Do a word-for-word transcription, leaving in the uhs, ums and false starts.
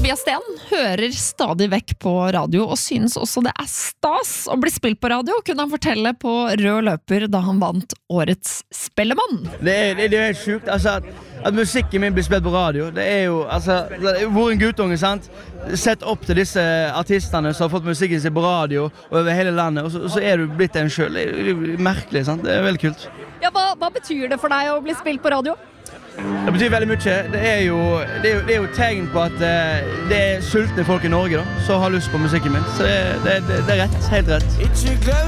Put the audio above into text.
Tobias Sten hører stadig vekk på radio og synes også det er stas å bli spilt på radio, kunne han fortelle på rød løper da han vant årets Spellemann. Det er, det, det er helt sjukt, altså at, at musikken min blir spilt på radio, det er jo, altså, hvor en guttunge, sant? Sett opp til disse artistene som har fått musikken sin på radio over hele landet, og så, og så er du blitt en selv, det er, det er merkelig, sant? Det er veldig kult. Ja, hva, hva betyr det for deg å bli spilt på radio? Det betyr veldig mye. Det er jo, det er jo, det er jo tegn på at uh, det er sultne folk i Norge da, som har lyst på musikken min. Så det, det, det er rett, helt rett.